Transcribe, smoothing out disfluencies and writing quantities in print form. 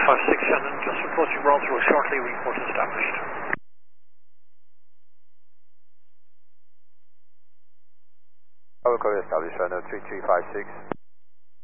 356 Shannon, just approaching Rounslow shortly, report established. Bravo, copy established, no 3356.